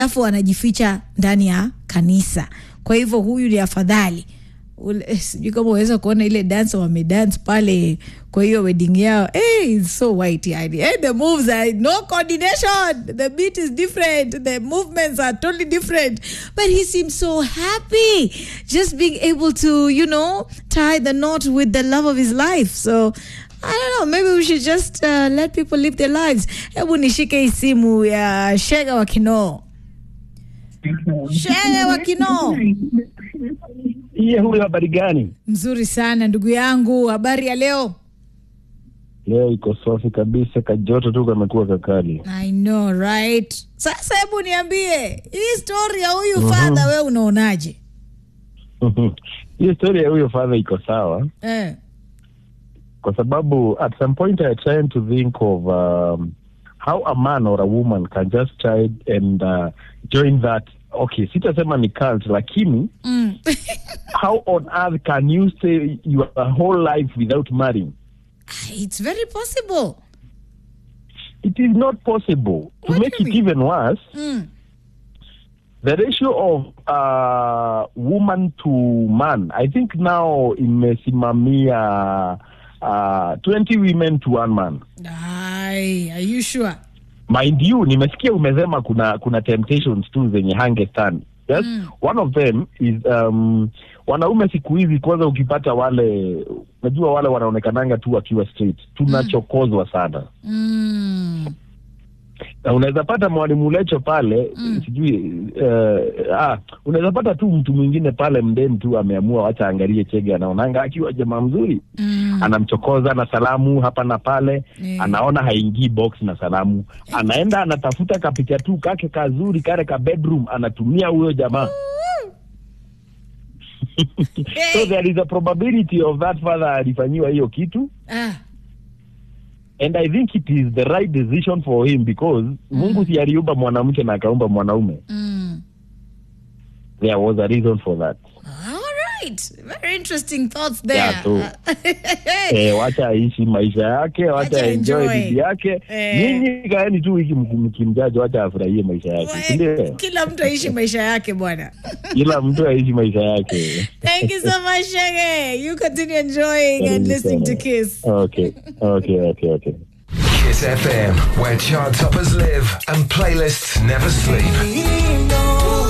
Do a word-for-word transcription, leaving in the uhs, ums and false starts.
alafu anajificha ndani ya kanisa. Kwa hivyo huyu ni afadhali. Sijui kama unaweza kuona ile dance wamedance pale kwa hiyo wedding yao. Hey, it's so white yani. Hey, the moves are no coordination. The beat is different. The movements are totally different. But he seems so happy just being able to, you know, tie the knot with the love of his life. So I don't know, maybe we should just uh, let people live their lives. Hebu nishike isimu ya Shega wa Kinoo. Shega wa Kinoo. Iye huyu habari gani? Mzuri sana ndugu yangu, habari ya leo? Leo iko safi kabisa, kajoto tu kamekuwa kakali. I know, right? Sasa hebu niambie, hii story ya huyu uh-huh. father wewe unaonaje? Hii story ya huyu father iko sawa. Eh. Kwa sababu at some point I trying to think of um, how a man or a woman can just try and uh, join that. Okay, sitasema ni cult, lakini mm. how on earth can you stay your whole life without marrying? It's very possible. It is not possible. What to make it mean? Even worse, mm. the ratio of uh, woman to man, I think now imesimamia uh, twenty women to one man. Aye, are you sure? Mind you, nimesikia umesema kuna kuna temptations tu zenye hangestand. Yes, mm. one of them is um, wanaume siku hizi kwanza ukipata wale, unajua wale wanaonekananga tu wakiwa straight, tunachokozwa sana. Mm. Na unaweza pata mwalimu lecho pale, mm. sijui uh, ah unaweza pata tu mtu mwingine pale mdeni tu ameamua acha angalie Chege, anaonanga akiwa jamaa mzuri, mm. anamchokoza na salamu hapa na pale, yeah. anaona haingii box na salamu, anaenda anatafuta kapicha tu kake kazuri kare ka bedroom, anatumia huyo jamaa. So there is a probability of that father alifanyiwa hiyo kitu. Ah. And I think it is the right decision for him because mm. Mungu si aliumba mwanamke na akaumba mwanaume. Mm. There was a reason for that. All right. Very interesting thoughts there. Yeah, so, eh, wacha aishi maisha yake, wacha enjoy bibi yake. Eh. Ninyi kaeni tu hiki mkimjaji, wacha afurahie maisha yake. Ndio. Kila mtu aishi maisha yake bwana. Kila mtu aishi maisha yake. Thank you so much, Shege. You continue enjoying and listening to Kiss. Okay. Okay, okay, okay. Kiss F M, where chart toppers live and playlists never sleep.